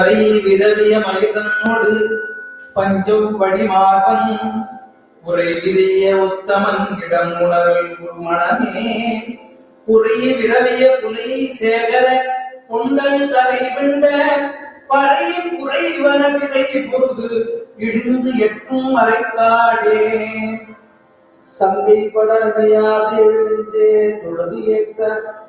விதவிய மனிதனோடு பஞ்சம் வடிமார்பன் உரை விரிய உத்தமன் இடம் உணர்வில் மனமே குறி விரவிய புலி சேகர பொண்டல் தலை விண்ட பறையும் குறைவன விதை பொருது இடிந்து எட்டும் அரைக்காடே தங்கை படர்மையாது எழுந்தே தொழுது ஏற்க